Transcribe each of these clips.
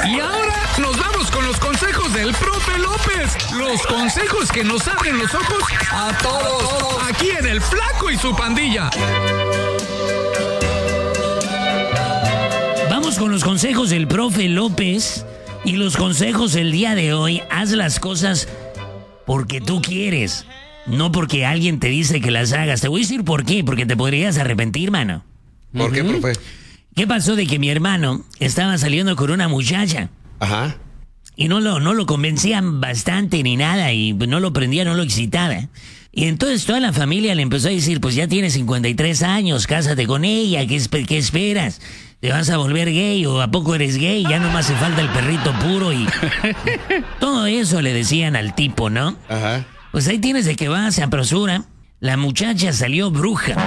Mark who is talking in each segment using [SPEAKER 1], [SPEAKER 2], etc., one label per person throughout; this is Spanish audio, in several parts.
[SPEAKER 1] Y ahora nos vamos con los consejos del profe López. Los consejos que nos abren los ojos a todos. Aquí en El Flaco y su Pandilla.
[SPEAKER 2] Vamos con los consejos del profe López. Y los consejos del día de hoy: haz las cosas porque tú quieres, no porque alguien te dice que las hagas. Te voy a decir por qué, porque te podrías arrepentir, mano.
[SPEAKER 3] ¿Por qué, profe?
[SPEAKER 2] ¿Qué pasó de que mi hermano estaba saliendo con una muchacha?
[SPEAKER 3] Ajá.
[SPEAKER 2] Y no lo convencían bastante ni nada, y no lo prendía, no lo excitaba. Y entonces toda la familia le empezó a decir, pues ya tienes 53 años, cásate con ella, ¿qué esperas? ¿Te vas a volver gay o a poco eres gay? Ya nomás hace falta el perrito puro y... Todo eso le decían al tipo, ¿no?
[SPEAKER 3] Ajá.
[SPEAKER 2] Pues ahí tienes de que va, se apresura. La muchacha salió bruja.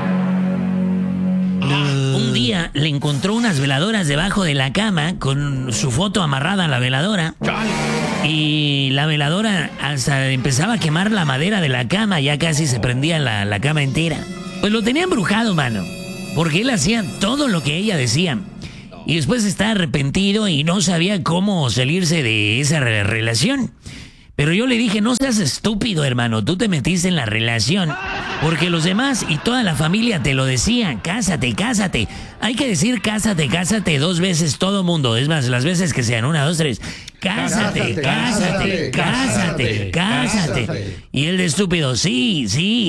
[SPEAKER 2] Un día le encontró unas veladoras debajo de la cama con su foto amarrada a la veladora. Y la veladora hasta empezaba a quemar la madera de la cama, ya casi se prendía la cama entera. Pues lo tenía embrujado, mano, porque él hacía todo lo que ella decía. Y después estaba arrepentido y no sabía cómo salirse de esa relación. Pero yo le dije, no seas estúpido, hermano, tú te metiste en la relación porque los demás y toda la familia te lo decían, cásate, cásate. Hay que decir cásate, cásate 2 veces todo mundo. Es más, las veces que sean 1, 2, 3. Cásate, cásate, cásate, cásate. Y él de estúpido, sí.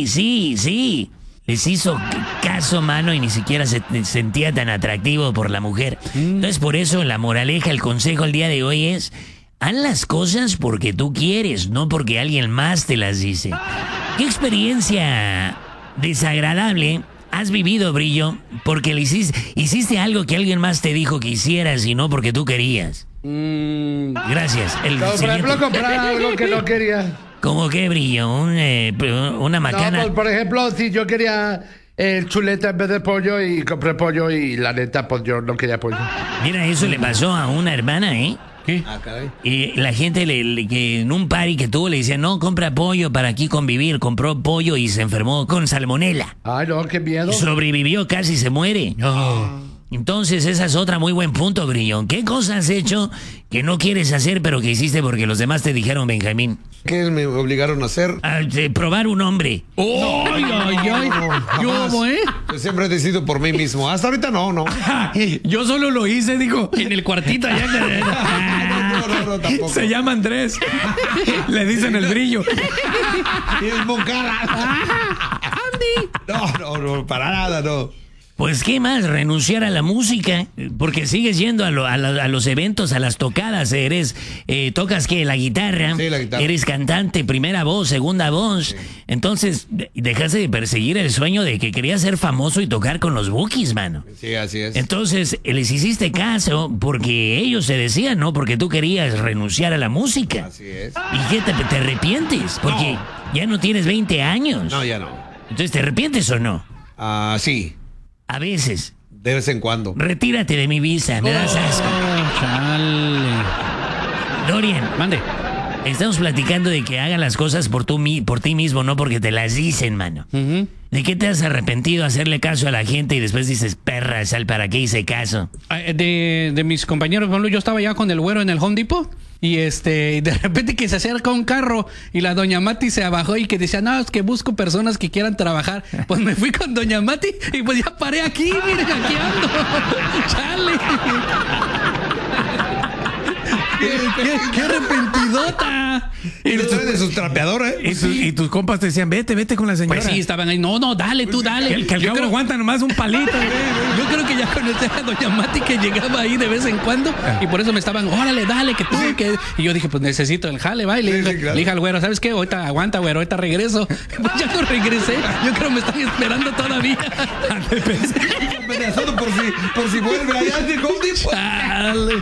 [SPEAKER 2] Les hizo caso, mano, y ni siquiera se sentía tan atractivo por la mujer. Entonces, por eso la moraleja, el consejo el día de hoy es: haz las cosas porque tú quieres, no porque alguien más te las dice. ¿Qué experiencia desagradable has vivido, Brillo, porque le hiciste algo que alguien más te dijo que hicieras y no porque tú querías? Gracias.
[SPEAKER 4] Por ejemplo, comprar algo que no quería.
[SPEAKER 2] ¿Cómo qué, Brillo? Una macana.
[SPEAKER 4] No, pues, por ejemplo, si yo quería chuleta en vez de pollo y compré pollo y la neta, pues yo no quería pollo.
[SPEAKER 2] Mira, eso le pasó a una hermana, ¿eh?
[SPEAKER 3] ¿Qué? Ah, caray.
[SPEAKER 2] Y la gente que en un party que tuvo le decía, no, compra pollo para aquí convivir. Compró pollo y se enfermó con salmonela.
[SPEAKER 4] Ay, no, qué miedo.
[SPEAKER 2] Sobrevivió, casi se muere. Entonces, esa es otra muy buen punto, Brillón. ¿Qué cosas has hecho que no quieres hacer, pero que hiciste porque los demás te dijeron, Benjamín?
[SPEAKER 3] ¿Qué me obligaron a hacer?
[SPEAKER 2] Probar un hombre.
[SPEAKER 5] ¡Ay! ¿Cómo,
[SPEAKER 3] Yo siempre he decidido por mí mismo. Hasta ahorita no.
[SPEAKER 5] Yo solo lo hice, dijo, en el cuartito allá.
[SPEAKER 3] No, tampoco.
[SPEAKER 5] Se llama Andrés. Le dicen el Brillo.
[SPEAKER 3] Y es Moncada.
[SPEAKER 2] Andy.
[SPEAKER 3] No, para nada, no.
[SPEAKER 2] Pues, ¿qué más? Renunciar a la música, porque sigues yendo a los eventos, a las tocadas. ¿Tocas qué? ¿La guitarra?
[SPEAKER 3] Sí, la guitarra.
[SPEAKER 2] Eres cantante, primera voz, segunda voz. Sí. Entonces, dejaste de perseguir el sueño de que querías ser famoso y tocar con los Bukis, mano.
[SPEAKER 3] Sí, así es.
[SPEAKER 2] Entonces, les hiciste caso porque ellos se decían, ¿no? Porque tú querías renunciar a la música.
[SPEAKER 3] Así es.
[SPEAKER 2] ¿Y qué te arrepientes? Porque ya no tienes 20 años.
[SPEAKER 3] No, ya no.
[SPEAKER 2] Entonces, ¿te arrepientes o no?
[SPEAKER 3] Sí.
[SPEAKER 2] A veces.
[SPEAKER 3] De vez en cuando.
[SPEAKER 2] Retírate de mi visa, me das asco.
[SPEAKER 5] Chale.
[SPEAKER 2] Dorian,
[SPEAKER 5] Mande.
[SPEAKER 2] estamos platicando de que hagan las cosas por ti mismo, no porque te las dicen, mano. ¿De qué te has arrepentido hacerle caso a la gente y después dices, perra, sal, ¿para qué hice caso?
[SPEAKER 5] De mis compañeros, yo estaba ya con el güero en el Home Depot. Y de repente que se acerca un carro y la doña Mati se abajó y que decía, no, es que busco personas que quieran trabajar. Pues me fui con doña Mati y pues ya paré aquí, miren, aquí ando. Chale. ¡Qué arrepentidota!
[SPEAKER 3] Y lo trae de su trapeador, ¿eh?
[SPEAKER 5] Y tus compas te decían, vete con la señora.
[SPEAKER 6] Pues sí, estaban ahí. No, dale, tú dale.
[SPEAKER 5] El que al cabo aguanta nomás un palito.
[SPEAKER 6] Yo creo que ya conocí a doña Mati que llegaba ahí de vez en cuando y por eso me estaban, órale, dale, que tú, que... Y yo dije, pues necesito el jale, va. Y le dije al güero, ¿sabes qué? Ahorita aguanta, güero, ahorita regreso. Pues ya no regresé. Yo creo que me están esperando todavía.
[SPEAKER 3] Amenazado por si vuelve allá de Home Depot.
[SPEAKER 6] Dale.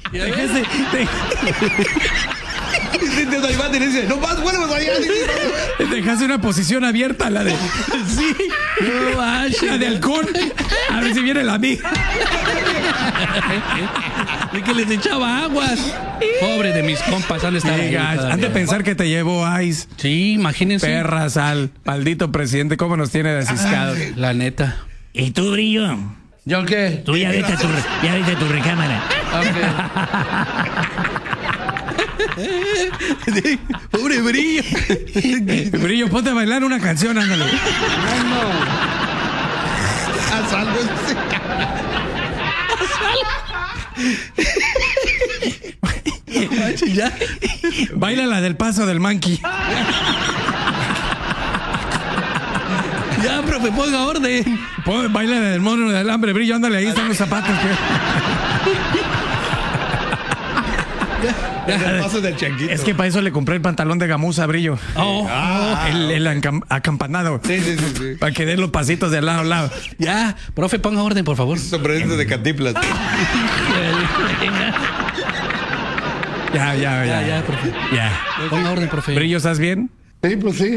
[SPEAKER 3] No más vuelvas allá.
[SPEAKER 5] Dejaste una posición abierta, la de.
[SPEAKER 6] Sí. No vaya.
[SPEAKER 5] La de halcón. A ver si viene la amiga.
[SPEAKER 6] Y que les echaba aguas. Pobre de mis compas, han de estar ahí.
[SPEAKER 5] Han de pensar que te llevo Ice.
[SPEAKER 6] Sí, imagínense.
[SPEAKER 5] Perras al maldito presidente, cómo nos tiene desciscados.
[SPEAKER 6] La neta.
[SPEAKER 2] ¿Y tú, Brillo?
[SPEAKER 4] ¿Yo qué?
[SPEAKER 2] Tú ya vete a tu recámara.
[SPEAKER 5] Pobre Brillo.
[SPEAKER 7] Brillo, ponte a bailar una canción, ándale.
[SPEAKER 3] Haz algo.
[SPEAKER 5] Ya.
[SPEAKER 7] Baila la del paso del monkey.
[SPEAKER 5] Ya, profe, ponga orden.
[SPEAKER 7] Baila la del mono del hambre, Brillo, ándale, ahí están los zapatos.
[SPEAKER 3] El paso del changuito.
[SPEAKER 7] Es que para eso le compré el pantalón de gamuza, Brillo. El acampanado.
[SPEAKER 3] Sí.
[SPEAKER 7] Para que dé los pasitos de lado a lado.
[SPEAKER 5] Ya, profe, ponga orden, por favor.
[SPEAKER 3] Sombrerito de Cantinflas.
[SPEAKER 7] Ya,
[SPEAKER 5] profe.
[SPEAKER 7] Ya.
[SPEAKER 5] Ponga orden, profe.
[SPEAKER 7] Brillo, ¿estás bien?
[SPEAKER 4] Sí, pues sí.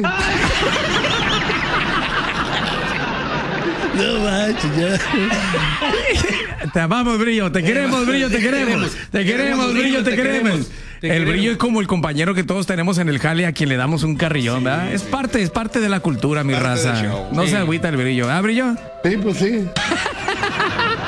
[SPEAKER 5] No manches, ya.
[SPEAKER 7] Te amamos, Brillo. Te queremos, Brillo, te queremos. Te queremos, Brillo, te queremos. El Brillo es como el compañero que todos tenemos en el jale a quien le damos un carrillón, ¿verdad? Es parte de la cultura, mi
[SPEAKER 3] Parte
[SPEAKER 7] raza.
[SPEAKER 3] del show.
[SPEAKER 7] No
[SPEAKER 3] Sí.
[SPEAKER 7] se agüita el Brillo. ¿Ah, Brillo?
[SPEAKER 4] Sí, pues sí.